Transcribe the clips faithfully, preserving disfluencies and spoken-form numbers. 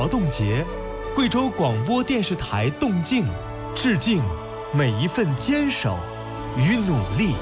劳动节，贵州广播电视台动静，致敬每一份坚守与努力。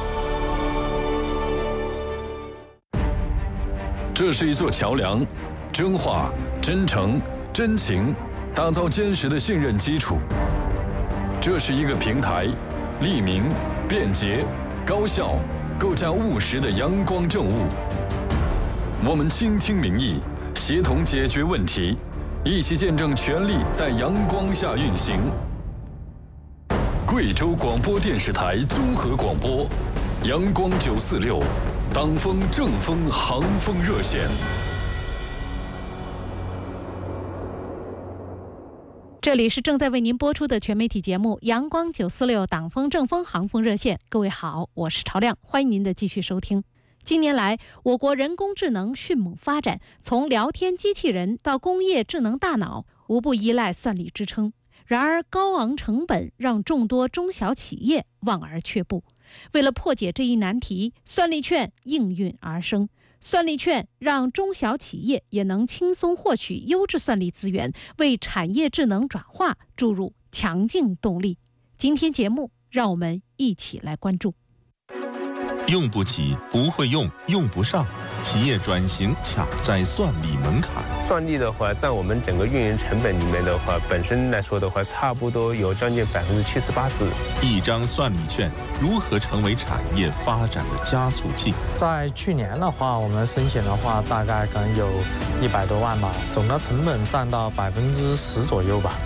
这是一座桥梁，真话、真诚、真情，打造坚实的信任基础。这是一个平台，利民、便捷、高效，构架务实的阳光政务。我们倾听民意，协同解决问题，一起见证权力在阳光下运行。贵州广播电视台综合广播，阳光九四六，党风正风航风热线。 这里是正在为您播出的全媒体节目《阳光九四六党风正风航风热线》。各位好，我是朝亮，欢迎您的继续收听。近年来，我国人工智能迅猛发展，从聊天机器人到工业智能大脑，无不依赖算力支撑。然而，高昂成本让众多中小企业望而却步。为了破解这一难题，算力券应运而生。算力券让中小企业也能轻松获取优质算力资源，为产业智能转化注入强劲动力。今天节目，让我们一起来关注。 用不起，不会用，用不上，企业转型卡在算力门槛。 算力的话，占我们整个运营成本里面的话，本身来说的话，差不多有将近百分之七十八十。 一张算力券如何成为产业发展的加速器？ 在去年的话，我们申请的话，大概可能有一百多万吧，总的成本占到百分之十左右吧。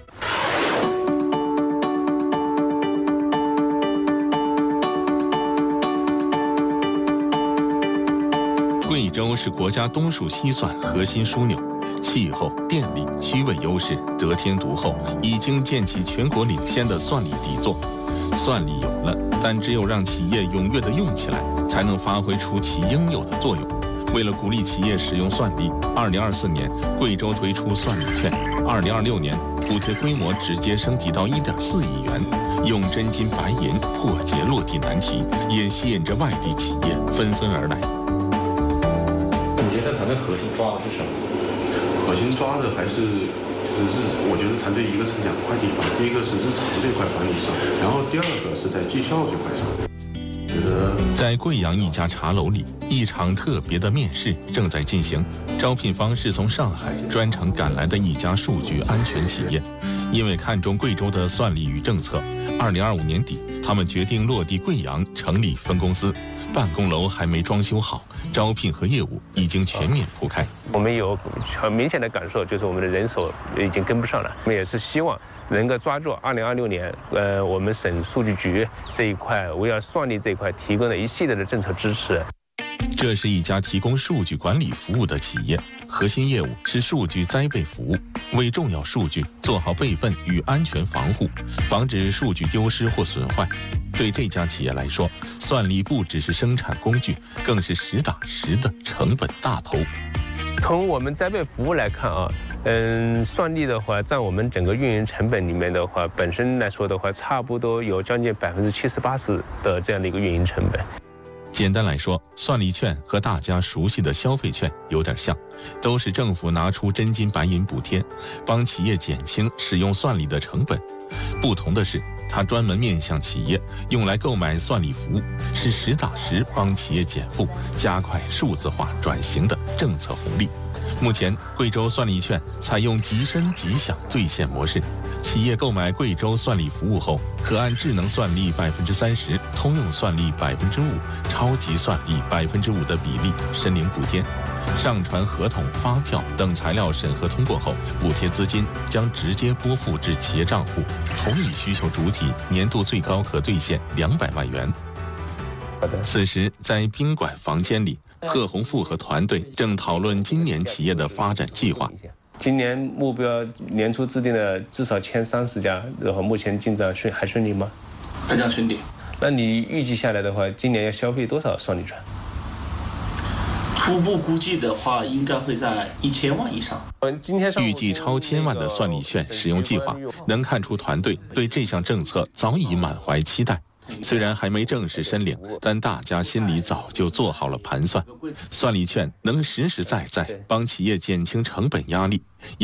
贵州是国家东数西算核心枢纽，气候、电力、区位优势得天独厚，已经建起全国领先的算力底座。算力有了，但只有让企业踊跃地用起来，才能发挥出其应有的作用。为了鼓励企业使用算力，二零二四年贵州推出算力券，二零二六年补贴规模直接升级到一点四亿元，用真金白银破解落地难题，也吸引着外地企业纷纷而来。 你觉得团队核心抓的是什么？核心抓的还是就是日，我觉得团队一个是两块地方，第一个是日常这块管理上，然后第二个是在绩效这块上。 在贵阳一家茶楼里，一场特别的面试正在进行。招聘方是从上海专程赶来的一家数据安全企业，因为看中贵州的算力与政策，二零二五年底，他们决定落地贵阳，成立分公司。办公楼还没装修好，招聘和业务已经全面铺开。 我们有很明显的感受，就是我们的人手已经跟不上了。我们也是希望能够抓住二零二六年，呃，我们省数据局这一块围绕算力这一块提供了一系列的政策支持。 这是一家提供数据管理服务的企业，核心业务是数据栽备服务，为重要数据做好备份与安全防护，防止数据丢失或损坏。对这家企业来说，算力不只是生产工具，更是实打实的成本大头。 从我们栽备服务来看啊，嗯，算力的话，占我们整个运营成本里面的话，本身来说的话，差不多有将近百分之七十八十的这样的一个运营成本。 简单来说，算力券和大家熟悉的消费券有点像，都是政府拿出真金白银补贴，帮企业减轻使用算力的成本。不同的是，它专门面向企业，用来购买算力服务，是实打实帮企业减负、加快数字化转型的政策红利。目前，贵州算力券采用即申即享兑现模式，企业购买贵州算力服务后，可按智能算力百分之三十、通用算力百分之五、超级算力百分之五的比例申领补贴。上传合同、发票等材料审核通过后，补贴资金将直接拨付至企业账户，同一需求主体年度最高可兑现两百万元。此时，在宾馆房间里，贺洪富和团队正讨论今年企业的发展计划。 今年目标年初制定的至少前三十家，然后目前进展顺还顺利吗？ 非常顺利。 那你预计下来的话，今年要消费多少算力券？ 初步估计的话，应该会在一千万以上。 预计超千万的算力券使用计划，能看出团队对这项政策早已满怀期待。虽然还没正式申领，但大家心里早就做好了盘算。算力券能实实在在帮企业减轻成本压力，